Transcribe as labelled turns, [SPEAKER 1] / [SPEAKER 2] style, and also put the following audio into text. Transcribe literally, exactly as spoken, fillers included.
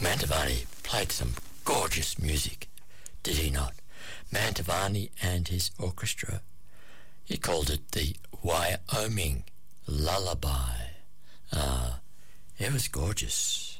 [SPEAKER 1] Mantovani played some gorgeous music, did he not? Mantovani and his orchestra. He called it the Wyoming Lullaby. Ah, it was gorgeous.